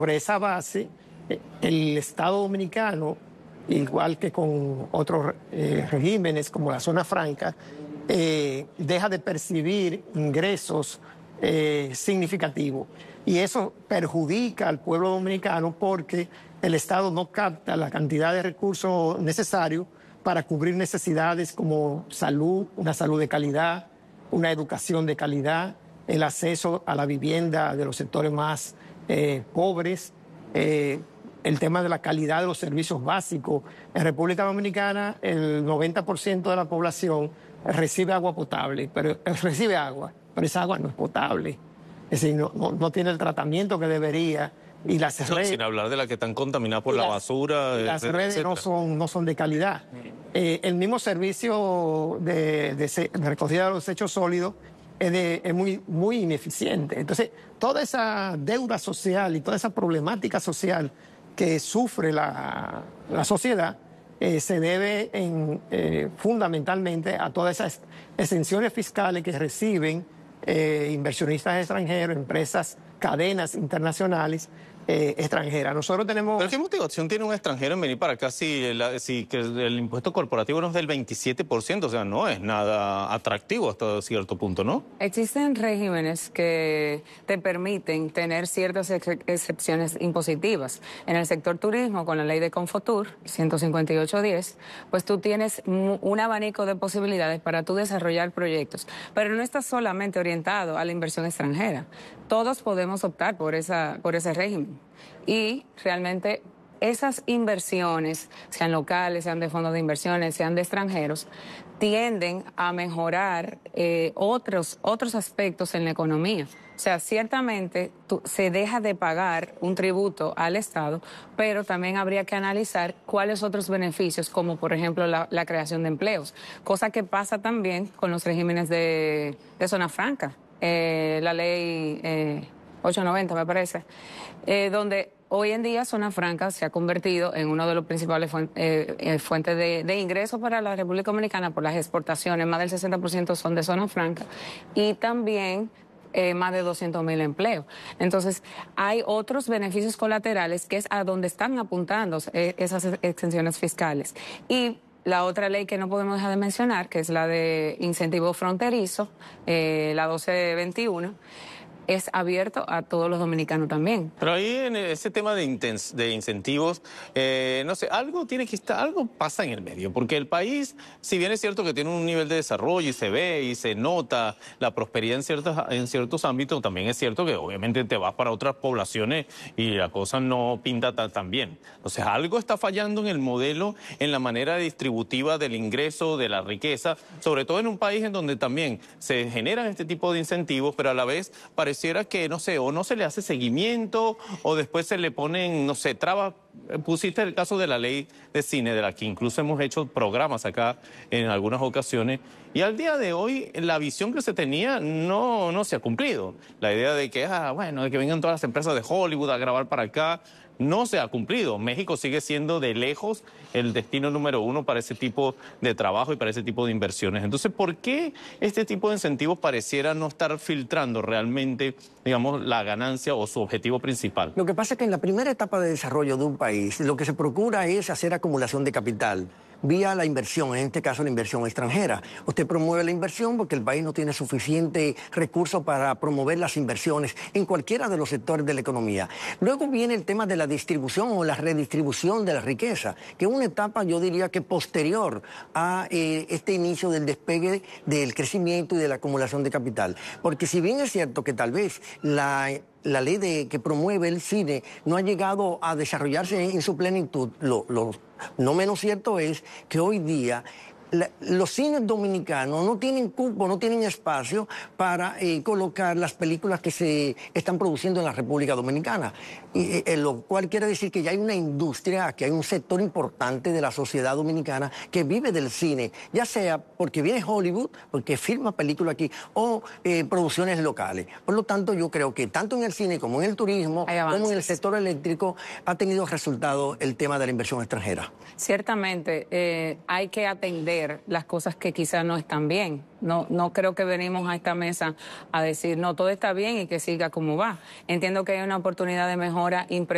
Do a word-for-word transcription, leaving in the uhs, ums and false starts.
Por esa base, el Estado dominicano, igual que con otros eh, regímenes como la zona franca, eh, deja de percibir ingresos eh, significativos. Y eso perjudica al pueblo dominicano porque el Estado no capta la cantidad de recursos necesarios para cubrir necesidades como salud, una salud de calidad, una educación de calidad, el acceso a la vivienda de los sectores más eh, pobres, eh, el tema de la calidad de los servicios básicos. En República Dominicana el noventa por ciento de la población recibe agua potable, pero recibe agua, pero esa agua no es potable. Es decir, no, no, no tiene el tratamiento que debería. Y las no, redes, sin hablar de la que están contaminadas por la las, basura. Las redes no son, no son de calidad. Eh, el mismo servicio de, de, de recogida de los desechos sólidos es, de, es muy, muy ineficiente. Entonces, toda esa deuda social y toda esa problemática social que sufre la, la sociedad eh, se debe en, eh, fundamentalmente a todas esas exenciones fiscales que reciben eh, inversionistas extranjeros, empresas, cadenas internacionales eh, extranjeras. Nosotros tenemos... ¿Pero qué motivación tiene un extranjero en venir para acá si, el, si que el impuesto corporativo no es del veintisiete por ciento? O sea, no es nada atractivo hasta cierto punto, ¿no? Existen regímenes que te permiten tener ciertas ex excepciones impositivas. En el sector turismo, con la ley de Confotur, ciento cincuenta y ocho diez, pues tú tienes un abanico de posibilidades para tú desarrollar proyectos. Pero no estás solamente orientado a la inversión extranjera. Todos podemos optar por, esa, por ese régimen. Y realmente esas inversiones, sean locales, sean de fondos de inversiones, sean de extranjeros, tienden a mejorar eh, otros, otros aspectos en la economía. O sea, ciertamente tú, se deja de pagar un tributo al Estado, pero también habría que analizar cuáles otros beneficios, como por ejemplo la, la creación de empleos, cosa que pasa también con los regímenes de, de zona franca. Eh, la ley eh, ochocientos noventa, me parece, eh, donde hoy en día Zona Franca se ha convertido en uno de los principales fuentes eh, fuentes de, de ingresos para la República Dominicana por las exportaciones. Más del sesenta por ciento son de Zona Franca y también eh, más de doscientos mil empleos. Entonces, hay otros beneficios colaterales que es a donde están apuntando eh, esas exenciones fiscales. Y la otra ley que no podemos dejar de mencionar, que es la de incentivo fronterizo, eh, la doce veintiuno, es abierto a todos los dominicanos también. Pero ahí en ese tema de, intens de incentivos, eh, no sé, algo tiene que estar, algo pasa en el medio, porque el país, si bien es cierto que tiene un nivel de desarrollo y se ve y se nota la prosperidad en ciertos, en ciertos ámbitos, también es cierto que obviamente te vas para otras poblaciones y la cosa no pinta tan, tan bien. Entonces algo está fallando en el modelo, en la manera distributiva del ingreso, de la riqueza, sobre todo en un país en donde también se generan este tipo de incentivos, pero a la vez parece pareciera que, no sé, o no se le hace seguimiento o después se le ponen, no sé, trabas. Pusiste el caso de la ley de cine, de la que incluso hemos hecho programas acá en algunas ocasiones, y al día de hoy la visión que se tenía no, no se ha cumplido. La idea de que, ah, bueno, de que vengan todas las empresas de Hollywood a grabar para acá, no se ha cumplido. México sigue siendo de lejos el destino número uno para ese tipo de trabajo y para ese tipo de inversiones. Entonces, ¿por qué este tipo de incentivos pareciera no estar filtrando realmente, digamos, la ganancia o su objetivo principal? Lo que pasa es que en la primera etapa de desarrollo de un país, lo que se procura es hacer acumulación de capital vía la inversión, en este caso la inversión extranjera. Usted promueve la inversión porque el país no tiene suficiente recursos para promover las inversiones en cualquiera de los sectores de la economía. Luego viene el tema de la distribución o la redistribución de la riqueza, que es una etapa, yo diría que posterior a eh, este inicio del despegue del crecimiento y de la acumulación de capital. Porque si bien es cierto que tal vez la... la ley de, que promueve el cine no ha llegado a desarrollarse en, en su plenitud, lo, lo no menos cierto es que hoy día la, los cines dominicanos no tienen cupo, no tienen espacio para eh, colocar las películas que se están produciendo en la República Dominicana. Y, eh, lo cual quiere decir que ya hay una industria, que hay un sector importante de la sociedad dominicana que vive del cine, ya sea porque viene Hollywood, porque filma películas aquí, o eh, producciones locales. Por lo tanto, yo creo que tanto en el cine como en el turismo, como en el sector eléctrico, ha tenido resultado el tema de la inversión extranjera. Ciertamente, eh, hay que atender las cosas que quizás no están bien. No, no creo que venimos a esta mesa a decir, no, todo está bien y que siga como va. Entiendo que hay una oportunidad de mejora impresionante.